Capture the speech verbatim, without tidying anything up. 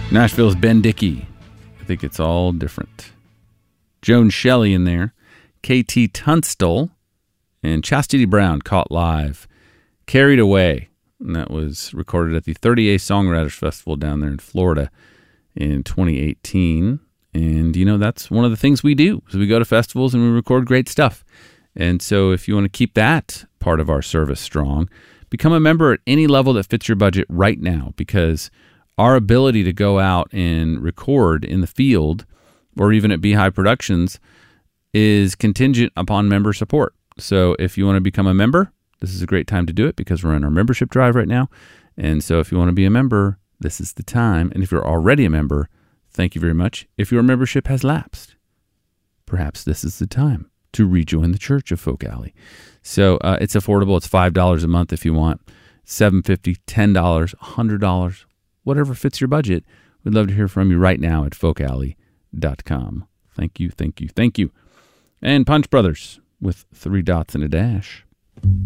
Nashville's Ben Dickey. I think it's all different. Joan Shelley in there. K T Tunstall. And Chastity Brown, Caught Live. Carried Away. And that was recorded at the thirty-eighth Songwriters Festival down there in Florida in twenty eighteen. And, you know, that's one of the things we do. So we go to festivals and we record great stuff. And so if you want to keep that part of our service strong, become a member at any level that fits your budget right now, because our ability to go out and record in the field or even at Beehive Productions is contingent upon member support. So if you want to become a member, this is a great time to do it because we're in our membership drive right now. And so if you want to be a member, this is the time. And if you're already a member, thank you very much. If your membership has lapsed, perhaps this is the time to rejoin the Church of Folk Alley. So uh, it's affordable. It's five dollars a month if you want, seven dollars and fifty cents, ten dollars, one hundred dollars, whatever fits your budget. We'd love to hear from you right now at folk alley dot com. Thank you, thank you, thank you. And Punch Brothers with Three Dots and a Dash.